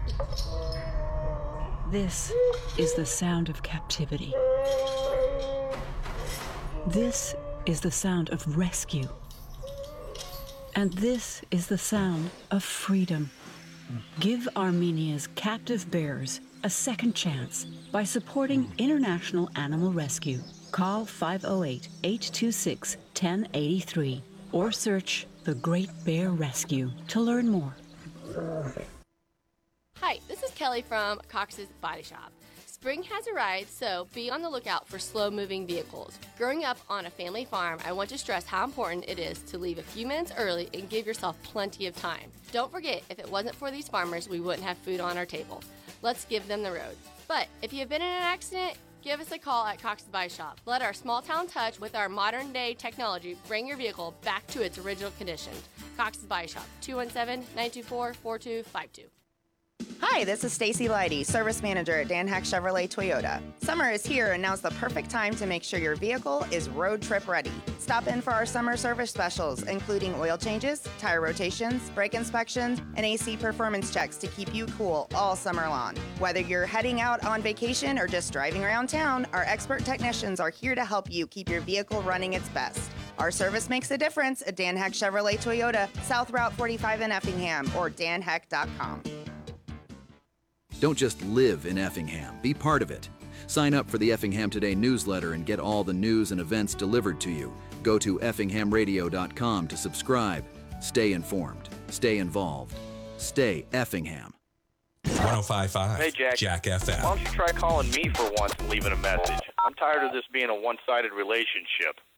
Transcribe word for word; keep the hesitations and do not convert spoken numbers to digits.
This is the sound of captivity. This is the sound of rescue. And this is the sound of freedom. Give Armenia's captive bears a second chance by supporting International Animal Rescue. Call five oh eight, eight two six, one oh eight three or search The Great Bear Rescue to learn more. Hi, this is Kelly from Cox's Body Shop. Spring has arrived, so be on the lookout for slow-moving vehicles. Growing up on a family farm, I want to stress how important it is to leave a few minutes early and give yourself plenty of time. Don't forget, if it wasn't for these farmers, we wouldn't have food on our table. Let's give them the road. But if you have been in an accident, give us a call at Cox's Body Shop. Let our small-town touch with our modern-day technology bring your vehicle back to its original condition. Cox's Body Shop, two one seven, nine two four, four two five two. Hi, this is Stacy Leidy, Service Manager at Dan Heck Chevrolet Toyota. Summer is here, and now's the perfect time to make sure your vehicle is road trip ready. Stop in for our summer service specials, including oil changes, tire rotations, brake inspections, and A C performance checks to keep you cool all summer long. Whether you're heading out on vacation or just driving around town, our expert technicians are here to help you keep your vehicle running its best. Our service makes a difference at Dan Heck Chevrolet Toyota, South Route forty-five in Effingham, or dan heck dot com. Don't just live in Effingham, be part of it. Sign up for the Effingham Today newsletter and get all the news and events delivered to you. Go to effingham radio dot com to subscribe. Stay informed, stay involved, stay Effingham. one oh five point five Hey, Jack. Jack F M. Why don't you try calling me for once and leaving a message? I'm tired of this being a one-sided relationship.